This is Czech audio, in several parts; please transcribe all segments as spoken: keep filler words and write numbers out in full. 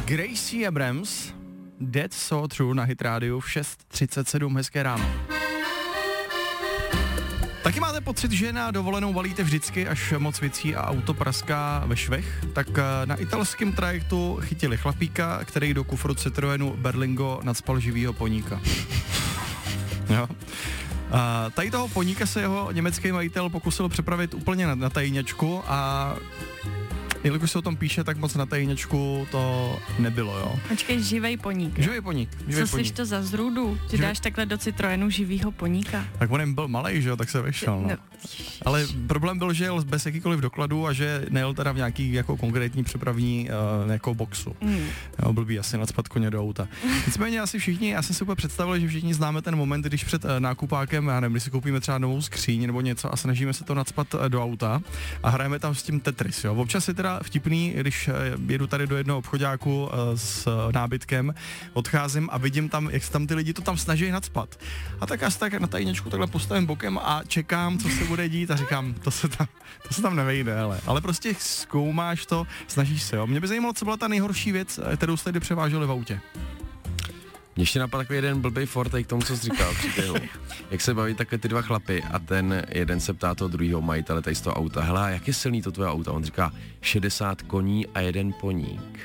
Gracie Abrams, Dead So True na Hit rádiu v šest třicet sedm, hezké ráno. Taky máte pocit, že na dovolenou valíte vždycky, až moc věcí a auto praská ve švech? Tak na italském trajektu chytili chlapíka, který do kufru Citroenu Berlingo nacpal živýho poníka. Jo. A tady toho poníka se jeho německý majitel pokusil přepravit úplně na, na tajňačku a jelikož se o tom píše, tak moc na tajňačku to nebylo, jo. Počkej, živej poník. Živej poník. Živej Co poník. jsi to za zrůdu, že Živej... dáš takhle do Citroenu živýho poníka? Tak on byl malej, že jo, tak se vešel, no. no. Ale problém byl, že jel bez jakýkoliv dokladu a že nejel teda v nějaký jako konkrétní přepravní uh, jako boxu. Mm. Jo, blbý asi nacpat koně do auta. Nicméně asi všichni, já jsem si úplně představil, že všichni známe ten moment, když před uh, nákupákem, já nevím, když si koupíme třeba novou skříň nebo něco a snažíme se to nacpat uh, do auta a hrajeme tam s tím Tetris, jo. Občas je teda vtipný, když uh, jedu tady do jednoho obchoďáku uh, s uh, nábytkem, odcházím a vidím tam, jak se tam ty lidi to tam snaží nacpat. A tak já se tak na tajničku takhle postavím bokem a čekám, co se bude dít a říkám, to se tam, to se tam nevejde, ale, ale prostě zkoumáš to, snažíš se, jo. Mě by zajímalo, co byla ta nejhorší věc, kterou jste kdy převáželi v autě. Mně ještě napadl takový jeden blbej Ford, k tomu, co jsi říkal, příběhu. Jak se baví takhle ty dva chlapy a ten jeden se ptá toho druhého majitele tady z toho auta, hele, jak je silný to tvoje auto? On říká, šedesát koní a jeden poník.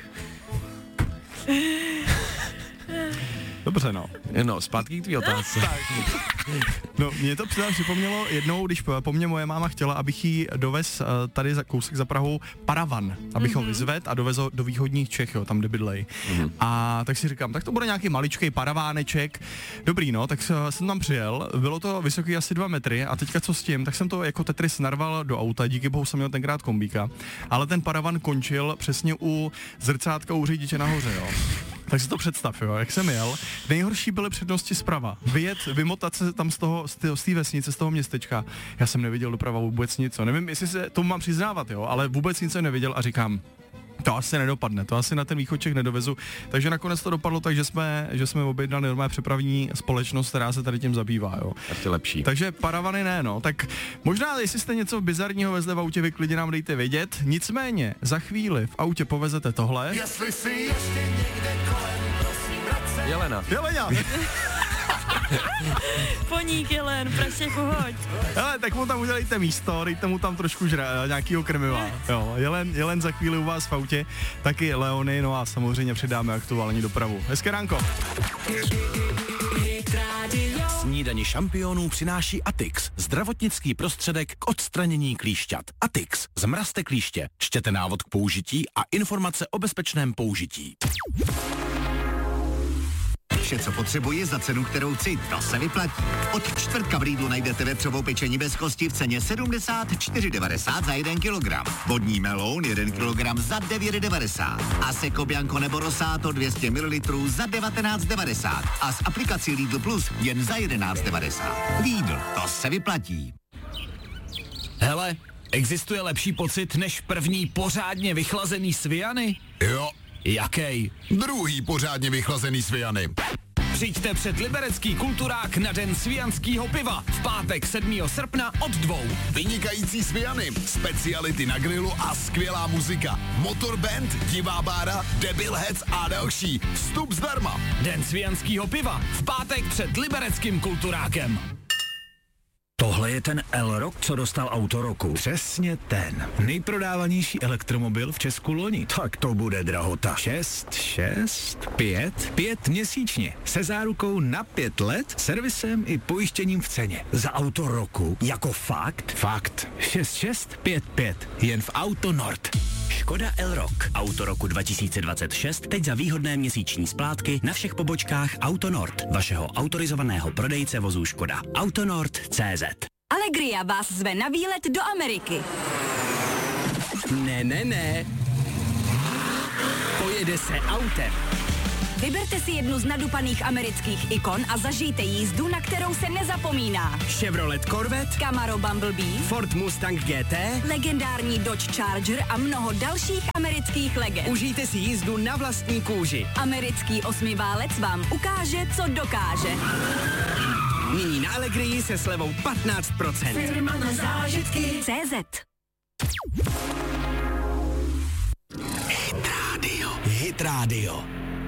Dobře, no. No, zpátky k tvý otázce. No, mě to předám připomnělo jednou, když po mně moje máma chtěla, abych jí dovez tady za kousek za Prahou paravan, abych mm-hmm. ho vyzvedl a dovezl do východních Čech, jo, tam, kde bydlej. Mm-hmm. A tak si říkám, tak to bude nějaký maličkej paraváneček. Dobrý, no, tak jsem tam přijel, bylo to vysoký asi dva metry a teďka co s tím, tak jsem to jako Tetris narval do auta, díky bohu jsem měl tenkrát kombíka, ale ten paravan končil přesně u zrcátka u řidiče nahoře, jo. Tak si to představ, jo, jak jsem jel. Nejhorší byly přednosti zprava. Vyjet, vymotat se tam z toho, z té vesnice, z toho městečka. Já jsem neviděl doprava vůbec nic, co. Nevím, jestli se tomu mám přiznávat, jo, ale vůbec nic jsem neviděl a říkám, to asi nedopadne, to asi na ten východ Čech nedovezu. Takže nakonec to dopadlo tak, že jsme, že jsme objednali normální přepravní společnost, která se tady tím zabývá, jo. Ještě lepší. Takže paravany ne, no. Tak možná, jestli jste něco bizarního vezli v autě, vy klidně nám dejte vědět. Nicméně, za chvíli v autě povezete tohle. Jestli si ještě někde kolem, prosím, vracej. Jelena. Jelena. Poník, jelen, prašek, uhoď. Hele, tak mu tam udělejte místo, dejte mu tam trošku žra, nějakýho krmiva. Jo, jelen, jelen za chvíli u vás v autě, taky Leony, no a samozřejmě přidáme aktuální dopravu. Hezké ránko. Snídani šampionů přináší Atix, zdravotnický prostředek k odstranění klíšťat. Atix, zmrazte klíště, čtěte návod k použití a informace o bezpečném použití. Vše, co potřebuji za cenu, kterou chci, to se vyplatí. Od čtvrtka v Lidlu najdete vepřovou pečení bez kosti v ceně sedmdesát čtyři devadesát za jeden kilogram. Vodní meloun jeden kilogram za devět devadesát. A Seco Bianco nebo Rosato dvě stě mililitrů za devatenáct devadesát. A s aplikací Lidl Plus jen za jedenáct devadesát. Lidl, to se vyplatí. Hele, existuje lepší pocit než první pořádně vychlazený Sviany? Jo. Jakej? Druhý pořádně vychlazený Sviany. Přijďte před liberecký kulturák na den svijanskýho piva v pátek sedmého srpna od dvou. Vynikající Sviany, speciality na grilu a skvělá muzika. Motorband, divá bára, Debilheads a další. Vstup zdarma. Den svijanskýho piva v pátek před libereckým kulturákem. Tohle je ten Elrock, co dostal auto roku. Přesně ten. Nejprodávanější elektromobil v Česku loni. Tak to bude drahota. Šest, šest, pět, pět měsíčně. Se zárukou na pět let, servisem i pojištěním v ceně. Za auto roku. Jako fakt? Fakt. Šest, šest, pět, pět. Jen v Auto Nord. Škoda Elrock. Auto roku dva tisíce dvacet šest teď za výhodné měsíční splátky na všech pobočkách Auto Nord, vašeho autorizovaného prodejce vozů Škoda. Autonord tečka cé zet. Allegria vás zve na výlet do Ameriky. Ne, ne, ne. Pojede se autem. Vyberte si jednu z nadupaných amerických ikon a zažijte jízdu, na kterou se nezapomíná. Chevrolet Corvette, Camaro Bumblebee, Ford Mustang G T, legendární Dodge Charger a mnoho dalších amerických legend. Užijte si jízdu na vlastní kůži. Americký osmiválec vám ukáže, co dokáže. Nyní na Allegrii se slevou patnáct procent. Firma na zážitky. cé zet. Hit Radio. Hit Hit Radio.